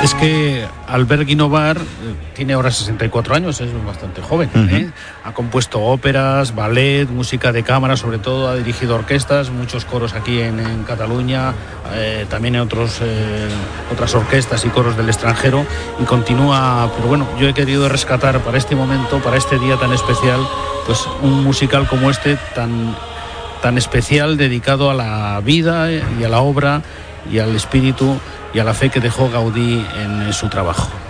Es que Albert Guinovar tiene ahora 64 años, es bastante joven. Ha compuesto óperas, ballet, música de cámara, sobre todo ha dirigido orquestas, muchos coros aquí en Cataluña, también en otras orquestas y coros del extranjero, y continúa. Pero bueno, yo he querido rescatar para este momento, para este día tan especial, pues un musical como este tan especial, dedicado a la vida y a la obra y al espíritu y a la fe que dejó Gaudí en su trabajo.